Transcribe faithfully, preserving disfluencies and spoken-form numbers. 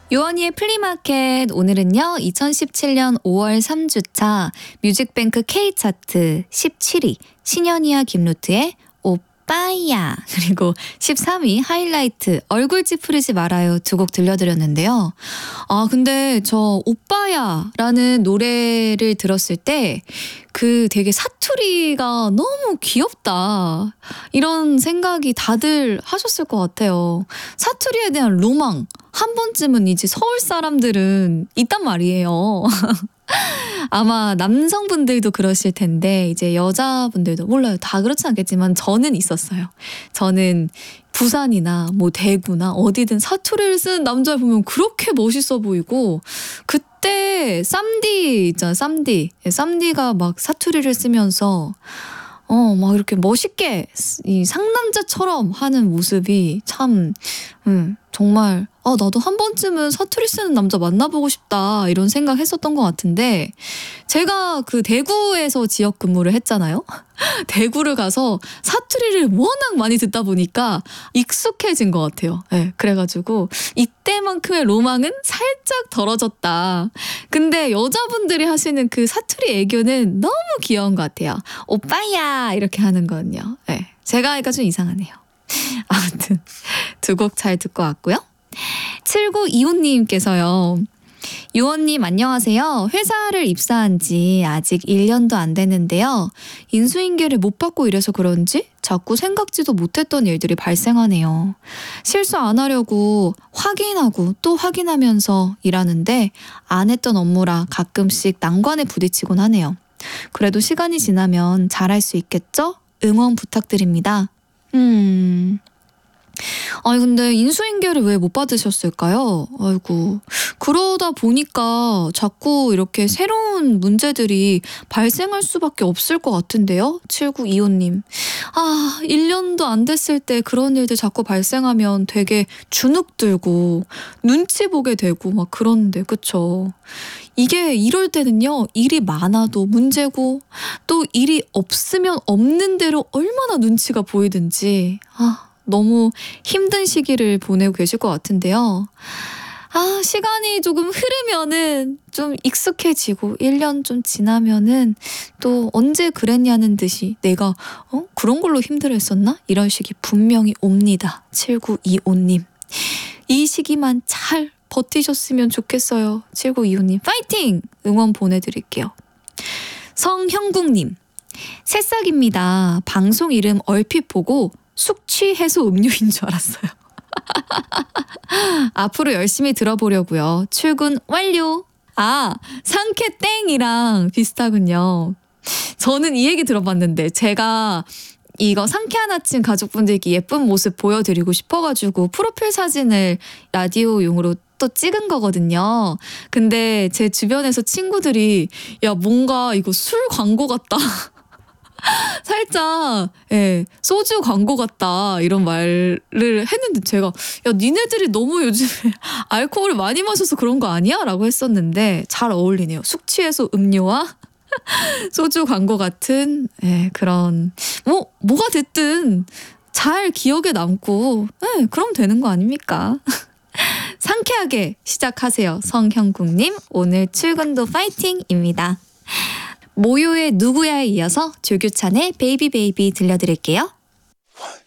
요원이의 플리마켓, 오늘은요 이천십칠년 오월 삼 주차 뮤직뱅크 K차트 십칠 위 신현이와 김루트의 오빠야, 그리고 십삼 위 하이라이트 얼굴 찌푸리지 말아요 두 곡 들려드렸는데요. 아 근데 저 오빠야 라는 노래를 들었을 때 그 되게 사투리가 너무 귀엽다 이런 생각이 다들 하셨을 것 같아요. 사투리에 대한 로망 한 번쯤은 이제 서울 사람들은 있단 말이에요. 아마 남성분들도 그러실 텐데 이제 여자분들도 몰라요. 다 그렇지 않겠지만 저는 있었어요. 저는 부산이나 뭐 대구나 어디든 사투리를 쓰는 남자를 보면 그렇게 멋있어 보이고, 그때 쌈디 있잖아, 쌈디. 쌈디가 막 사투리를 쓰면서 어, 막 이렇게 멋있게 이 상남자처럼 하는 모습이 참, 음, 정말, 아, 나도 한 번쯤은 사투리 쓰는 남자 만나보고 싶다, 이런 생각 했었던 것 같은데, 제가 그 대구에서 지역 근무를 했잖아요? 대구를 가서 사투리를 워낙 많이 듣다 보니까 익숙해진 것 같아요. 네, 그래가지고 이때만큼의 로망은 살짝 덜어졌다. 근데 여자분들이 하시는 그 사투리 애교는 너무 귀여운 것 같아요. 오빠야 이렇게 하는 거는요. 네, 제가 하니까 좀 이상하네요. 아무튼 두 곡 잘 듣고 왔고요. 칠구이오님께서요. 유원님 안녕하세요. 회사를 입사한 지 아직 일 년도 안 됐는데요. 인수인계를 못 받고 이래서 그런지 자꾸 생각지도 못했던 일들이 발생하네요. 실수 안 하려고 확인하고 또 확인하면서 일하는데 안 했던 업무라 가끔씩 난관에 부딪히곤 하네요. 그래도 시간이 지나면 잘할 수 있겠죠? 응원 부탁드립니다. 음... 아니 근데 인수인계를 왜 못 받으셨을까요? 아이고, 그러다 보니까 자꾸 이렇게 새로운 문제들이 발생할 수밖에 없을 것 같은데요. 칠구이오님. 아, 일 년도 안 됐을 때 그런 일들 자꾸 발생하면 되게 주눅 들고 눈치 보게 되고 막 그런데, 그쵸? 이게 이럴 때는요, 일이 많아도 문제고 또 일이 없으면 없는 대로 얼마나 눈치가 보이든지, 아, 너무 힘든 시기를 보내고 계실 것 같은데요. 아, 시간이 조금 흐르면은 좀 익숙해지고 일 년 좀 지나면은 또 언제 그랬냐는 듯이 내가 어? 그런 걸로 힘들었었나? 이런 시기 분명히 옵니다. 칠구이오님. 이 시기만 잘 버티셨으면 좋겠어요. 칠구이오님 파이팅! 응원 보내드릴게요. 성형국님. 새싹입니다. 방송 이름 얼핏 보고 숙취 해소 음료인 줄 알았어요. 앞으로 열심히 들어보려고요. 출근 완료. 아, 상쾌땡이랑 비슷하군요. 저는 이 얘기 들어봤는데 제가 이거 상쾌한 아침 가족분들께 예쁜 모습 보여드리고 싶어가지고 프로필 사진을 라디오용으로 또 찍은 거거든요. 근데 제 주변에서 친구들이 야, 뭔가 이거 술 광고 같다. 살짝 예, 소주 광고 같다 이런 말을 했는데 제가 야, 니네들이 너무 요즘에 알코올을 많이 마셔서 그런 거 아니야? 라고 했었는데 잘 어울리네요. 숙취해소 음료와 소주 광고 같은 예, 그런 뭐 뭐가 됐든 잘 기억에 남고 예, 그럼 되는 거 아닙니까? 상쾌하게 시작하세요. 성형국님, 오늘 출근도 파이팅입니다. 모요의 누구야에 이어서 조규찬의 베이비 베이비 들려드릴게요.